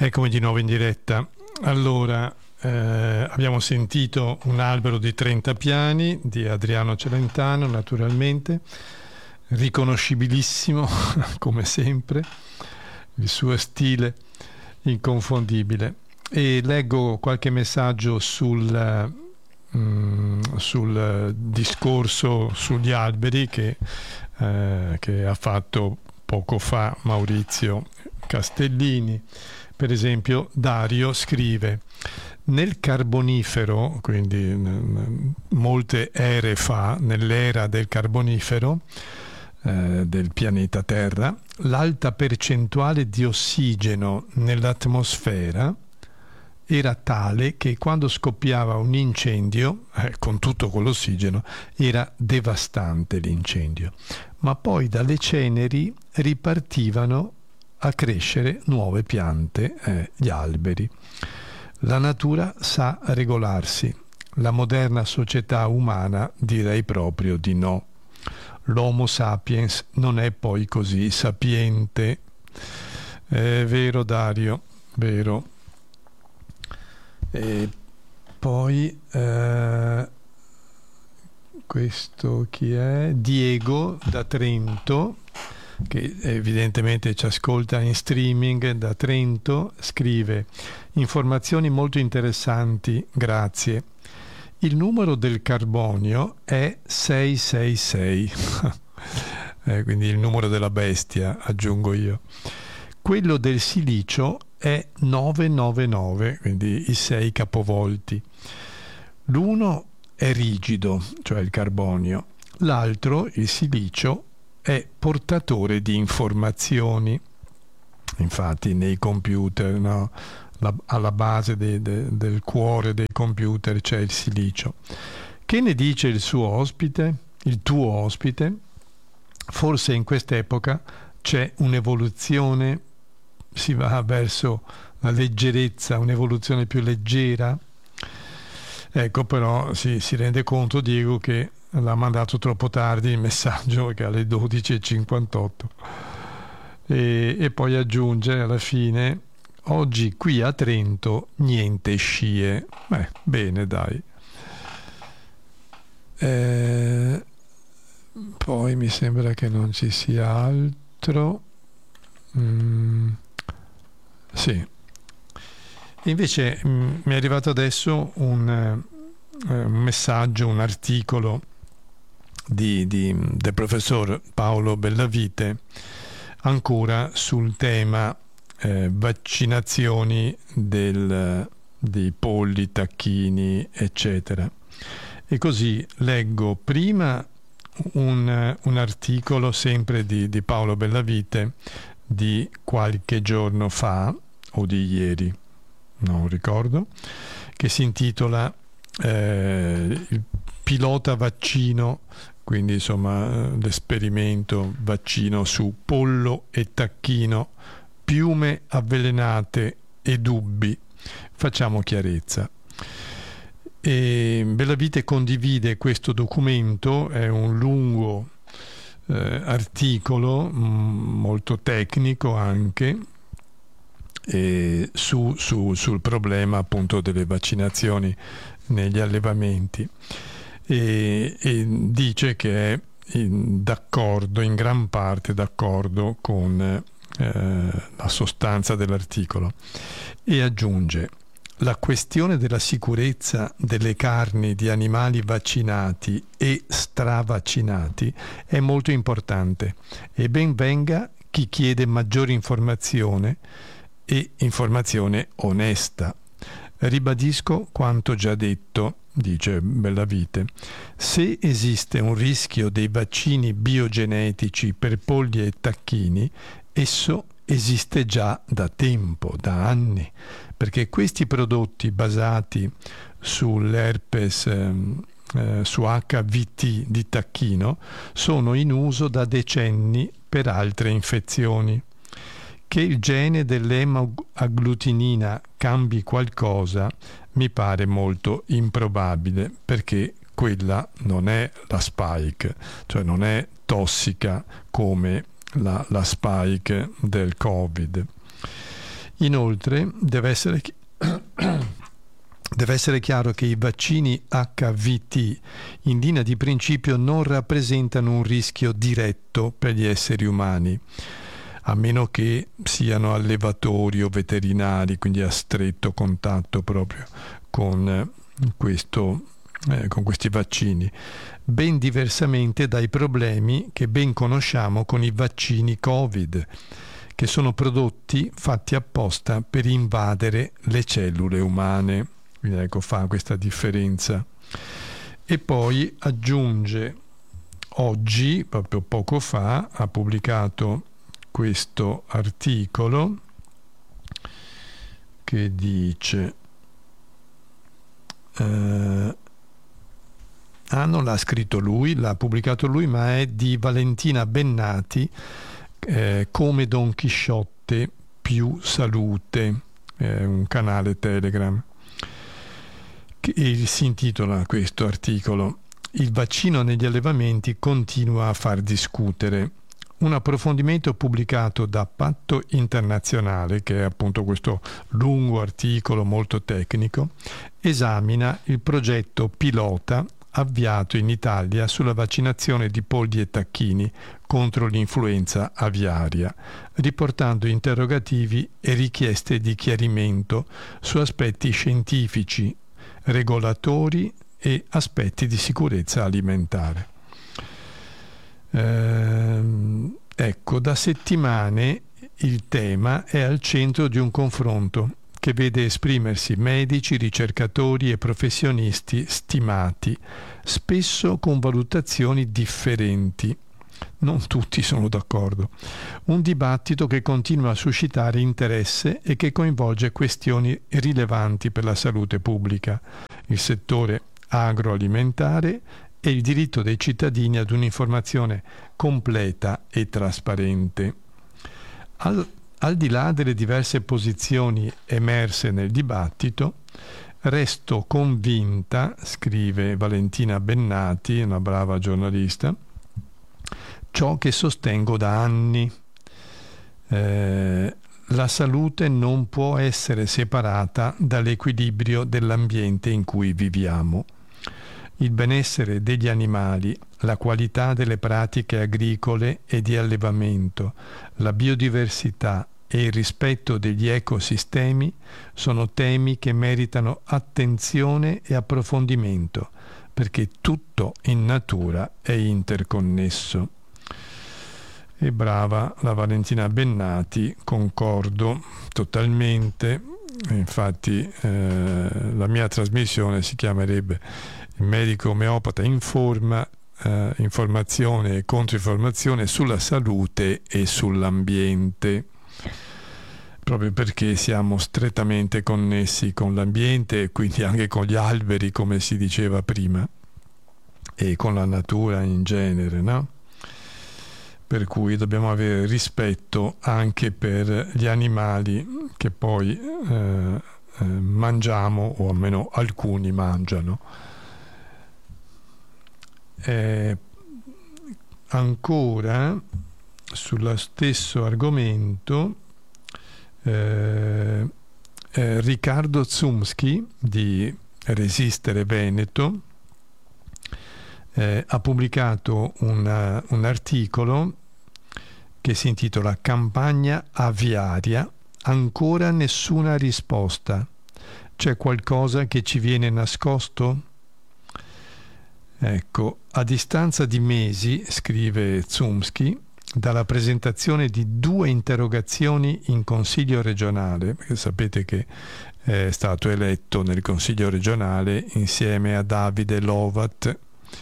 Eccomi di nuovo in diretta. Allora, abbiamo sentito Un albero di 30 piani di Adriano Celentano, naturalmente, riconoscibilissimo come sempre, il suo stile inconfondibile. E leggo qualche messaggio sul discorso sugli alberi che ha fatto poco fa Maurizio Castellini. Per esempio, Dario scrive: nel Carbonifero, quindi molte ere fa, nell'era del Carbonifero del pianeta Terra, l'alta percentuale di ossigeno nell'atmosfera era tale che quando scoppiava un incendio, con tutto quell'ossigeno, era devastante l'incendio. Ma poi dalle ceneri ripartivano a crescere nuove piante, gli alberi. La natura sa regolarsi. La moderna società umana direi proprio di no. L'Homo sapiens non è poi così sapiente. È vero, Dario, vero. E poi questo chi è? Diego da Trento, che evidentemente ci ascolta in streaming da Trento, scrive: informazioni molto interessanti, grazie. Il numero del carbonio è 666 quindi il numero della bestia, aggiungo io. Quello del silicio è 999, quindi i 6 capovolti. L'uno è rigido, cioè il carbonio, l'altro, il silicio, è portatore di informazioni. Infatti nei computer, no, alla base del cuore dei computer c'è il silicio. Che ne dice il suo ospite, il tuo ospite? Forse in quest'epoca c'è un'evoluzione, si va verso la leggerezza, un'evoluzione più leggera. Ecco, però si rende conto, Diego, che l'ha mandato troppo tardi il messaggio, che è alle 12:58, e poi aggiunge alla fine: oggi qui a Trento niente scie. Bene, dai. Poi mi sembra che non ci sia altro. Sì. Invece mi è arrivato adesso un messaggio, un articolo del professor Paolo Bellavite, ancora sul tema vaccinazioni dei polli, tacchini, eccetera. E così leggo prima un articolo sempre di Paolo Bellavite di qualche giorno fa o di ieri, non ricordo, che si intitola il pilota vaccino, quindi insomma l'esperimento vaccino su pollo e tacchino, piume avvelenate e dubbi. Facciamo chiarezza. E Bellavite condivide questo documento, è un lungo articolo, molto tecnico anche, sul problema appunto delle vaccinazioni negli allevamenti, e dice che è d'accordo, in gran parte d'accordo con la sostanza dell'articolo, e aggiunge: la questione della sicurezza delle carni di animali vaccinati e stravaccinati è molto importante, e ben venga chi chiede maggiore informazione e informazione onesta. Ribadisco quanto già detto, dice Bellavite: se esiste un rischio dei vaccini biogenetici per polli e tacchini, esso esiste già da tempo, da anni, perché questi prodotti basati sull'herpes, su HVT di tacchino, sono in uso da decenni per altre infezioni. Che il gene dell'emagglutinina cambi qualcosa mi pare molto improbabile, perché quella non è la spike, cioè non è tossica come la spike del Covid. Inoltre deve essere chiaro che i vaccini HVT in linea di principio non rappresentano un rischio diretto per gli esseri umani, a meno che siano allevatori o veterinari, quindi a stretto contatto proprio con questi vaccini, ben diversamente dai problemi che ben conosciamo con i vaccini Covid, che sono prodotti fatti apposta per invadere le cellule umane. Quindi ecco, fa questa differenza. E poi aggiunge, oggi, proprio poco fa, ha pubblicato questo articolo che dice non l'ha scritto lui, l'ha pubblicato lui, ma è di Valentina Bennati, come Don Chisciotte più salute, un canale Telegram, che si intitola questo articolo: il vaccino negli allevamenti continua a far discutere. Un approfondimento pubblicato da Patto Internazionale, che è appunto questo lungo articolo molto tecnico, esamina il progetto pilota avviato in Italia sulla vaccinazione di polli e tacchini contro l'influenza aviaria, riportando interrogativi e richieste di chiarimento su aspetti scientifici, regolatori e aspetti di sicurezza alimentare. Ecco, da settimane il tema è al centro di un confronto che vede esprimersi medici, ricercatori e professionisti stimati, spesso con valutazioni differenti. Non tutti sono d'accordo. Un dibattito che continua a suscitare interesse e che coinvolge questioni rilevanti per la salute pubblica, il settore agroalimentare e il diritto dei cittadini ad un'informazione completa e trasparente. Al di là delle diverse posizioni emerse nel dibattito, resto convinta, scrive Valentina Bennati, una brava giornalista, ciò che sostengo da anni. La salute non può essere separata dall'equilibrio dell'ambiente in cui viviamo. Il benessere degli animali, la qualità delle pratiche agricole e di allevamento, la biodiversità e il rispetto degli ecosistemi sono temi che meritano attenzione e approfondimento, perché tutto in natura è interconnesso. E brava la Valentina Bennati, concordo totalmente. Infatti la mia trasmissione si chiamerebbe Il medico omeopata informa, informazione e controinformazione sulla salute e sull'ambiente, proprio perché siamo strettamente connessi con l'ambiente e quindi anche con gli alberi, come si diceva prima, e con la natura in genere, no? Per cui dobbiamo avere rispetto anche per gli animali che poi mangiamo, o almeno alcuni mangiano. Ancora sullo stesso argomento, Riccardo Zumski di Resistere Veneto ha pubblicato un articolo che si intitola Campagna aviaria, ancora nessuna risposta. C'è qualcosa che ci viene nascosto? Ecco, a distanza di mesi, scrive Zumski, dalla presentazione di 2 interrogazioni in Consiglio regionale, perché sapete che è stato eletto nel Consiglio regionale insieme a Davide Lovat,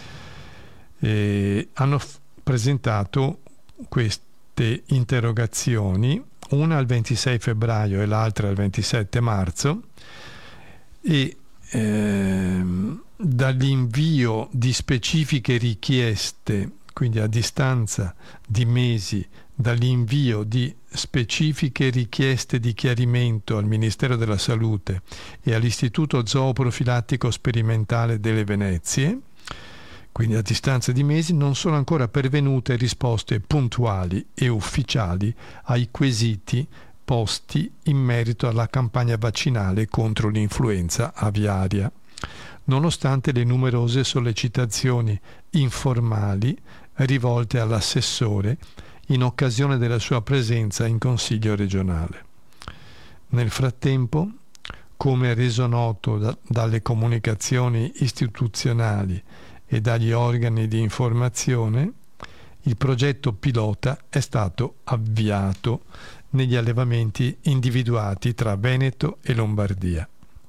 e hanno presentato queste interrogazioni, una al 26 febbraio e l'altra al 27 marzo, e dall'invio di specifiche richieste, quindi a distanza di mesi dall'invio di specifiche richieste di chiarimento al Ministero della Salute e all'Istituto Zooprofilattico Sperimentale delle Venezie, quindi a distanza di mesi, non sono ancora pervenute risposte puntuali e ufficiali ai quesiti posti in merito alla campagna vaccinale contro l'influenza aviaria, nonostante le numerose sollecitazioni informali rivolte all'assessore in occasione della sua presenza in Consiglio regionale. Nel frattempo, come reso noto dalle comunicazioni istituzionali e dagli organi di informazione, il progetto pilota è stato avviato negli allevamenti individuati tra Veneto e Lombardia.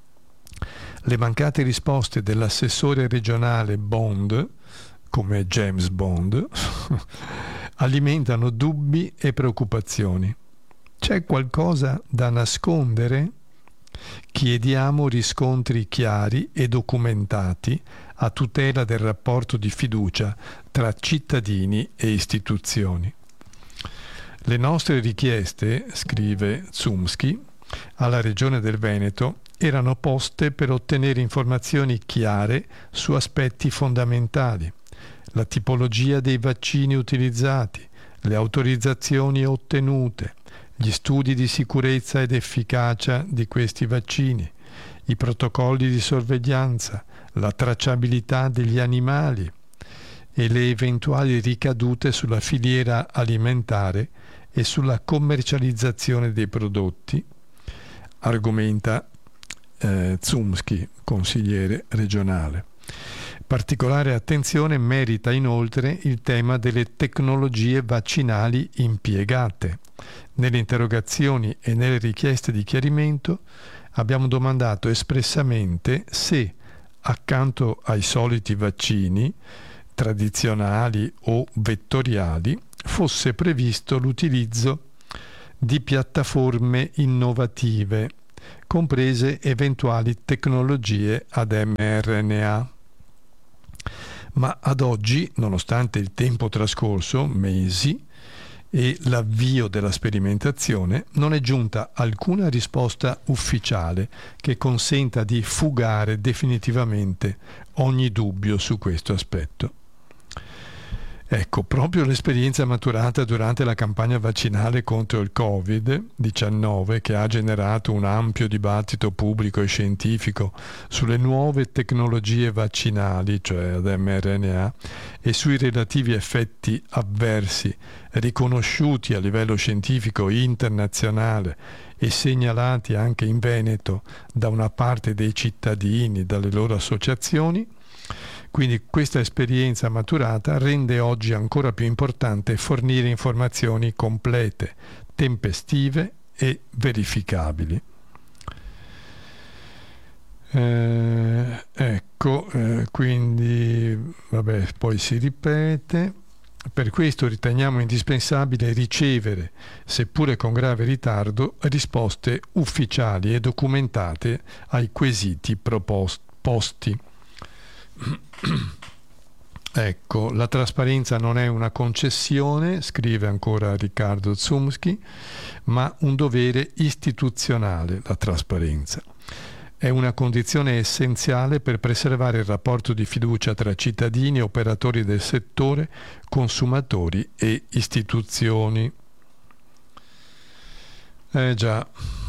Le mancate risposte dell'assessore regionale Bond, come James Bond, alimentano dubbi e preoccupazioni. C'è qualcosa da nascondere? Chiediamo riscontri chiari e documentati a tutela del rapporto di fiducia tra cittadini e istituzioni. Le nostre richieste, scrive Zumski, alla Regione del Veneto erano poste per ottenere informazioni chiare su aspetti fondamentali: la tipologia dei vaccini utilizzati, le autorizzazioni ottenute, gli studi di sicurezza ed efficacia di questi vaccini, i protocolli di sorveglianza, la tracciabilità degli animali e le eventuali ricadute sulla filiera alimentare e sulla commercializzazione dei prodotti, argomenta Zumski, consigliere regionale. Particolare attenzione merita inoltre il tema delle tecnologie vaccinali impiegate. Nelle interrogazioni e nelle richieste di chiarimento abbiamo domandato espressamente se, accanto ai soliti vaccini tradizionali o vettoriali, fosse previsto l'utilizzo di piattaforme innovative, comprese eventuali tecnologie ad mRNA. Ma ad oggi, nonostante il tempo trascorso, mesi, e l'avvio della sperimentazione, non è giunta alcuna risposta ufficiale che consenta di fugare definitivamente ogni dubbio su questo aspetto. Ecco, proprio l'esperienza maturata durante la campagna vaccinale contro il Covid-19, che ha generato un ampio dibattito pubblico e scientifico sulle nuove tecnologie vaccinali, cioè ad mRNA, e sui relativi effetti avversi riconosciuti a livello scientifico internazionale e segnalati anche in Veneto da una parte dei cittadini, dalle loro associazioni. Quindi questa esperienza maturata rende oggi ancora più importante fornire informazioni complete, tempestive e verificabili. Quindi vabbè, poi si ripete. Per questo riteniamo indispensabile ricevere, seppure con grave ritardo, risposte ufficiali e documentate ai quesiti posti. Ecco, la trasparenza non è una concessione, scrive ancora Riccardo Zumski, ma un dovere istituzionale. La trasparenza è una condizione essenziale per preservare il rapporto di fiducia tra cittadini, operatori del settore, consumatori e istituzioni. Già.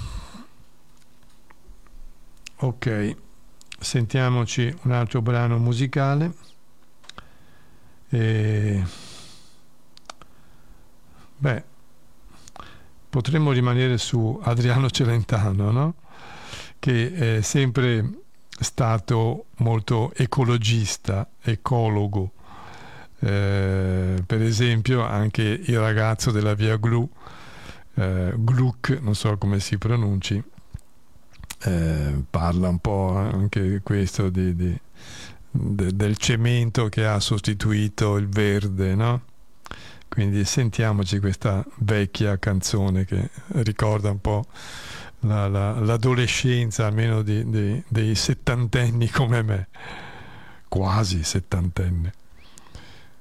Ok. Sentiamoci un altro brano musicale. Potremmo rimanere su Adriano Celentano, no? Che è sempre stato molto ecologista, ecologo. Per esempio anche il ragazzo della via Gluck, non so come si pronunci, parla un po' anche questo del cemento che ha sostituito il verde, no? Quindi sentiamoci questa vecchia canzone che ricorda un po' l'adolescenza, almeno dei settantenni come me, quasi settantenne.